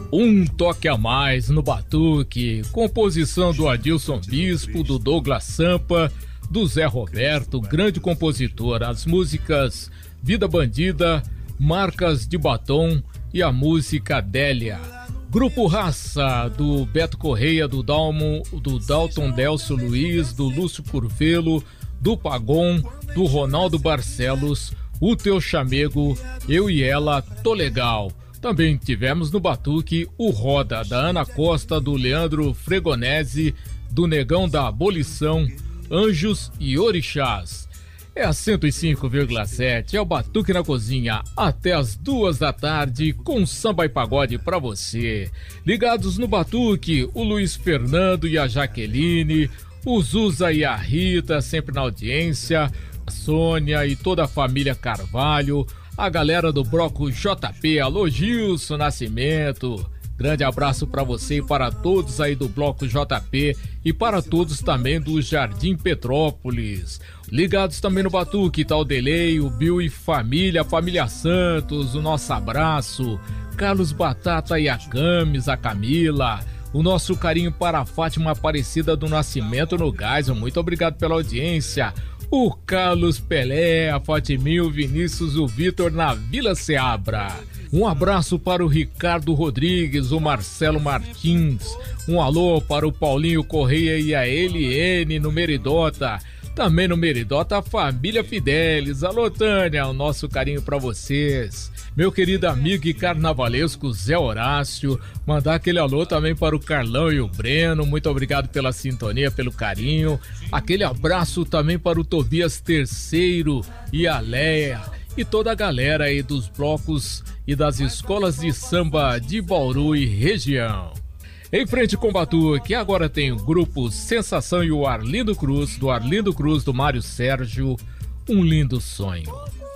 Um toque a mais no batuque, composição do Adilson Bispo, do Douglas Sampa, do Zé Roberto, grande compositor. As músicas Vida Bandida, Marcas de Batom e a música Adélia. Grupo Raça, do Beto Correia, do Dalton Delcio Luiz, do Lúcio Curvelo, do Pagon, do Ronaldo Barcelos, O Teu Chamego, Eu e Ela, Tô Legal. Também tivemos no batuque o Roda, da Ana Costa, do Leandro Fregonese, do Negão da Abolição, Anjos e Orixás. É a 105,7, é o Batuque na Cozinha, até as 2 da tarde, com samba e pagode pra você. Ligados no batuque, o Luiz Fernando e a Jaqueline, o Zuza e a Rita, sempre na audiência, a Sônia e toda a família Carvalho, a galera do Bloco JP, alô Gilson Nascimento, grande abraço para você e para todos aí do Bloco JP e para todos também do Jardim Petrópolis. Ligados também no batuque, tá o Delei, o Bill e família Santos, o nosso abraço, Carlos Batata e a Camis, a Camila, o nosso carinho para a Fátima Aparecida do Nascimento no Geisel, muito obrigado pela audiência. O Carlos Pelé, a Fatiminha, o Vinícius, o Vitor na Vila Seabra. Um abraço para o Ricardo Rodrigues, o Marcelo Martins. Um alô para o Paulinho Correia e a Eliene no Meridota. Também no Meridota, a família Fidelis. Alô, Tânia, o nosso carinho para vocês. Meu querido amigo e carnavalesco Zé Horácio, mandar aquele alô também para o Carlão e o Breno, muito obrigado pela sintonia, pelo carinho. Aquele abraço também para o Tobias III e a Leia e toda a galera aí dos blocos e das escolas de samba de Bauru e região. Em frente com o batuque, agora tem o grupo Sensação e o Arlindo Cruz, do Mário Sérgio, Um Lindo Sonho.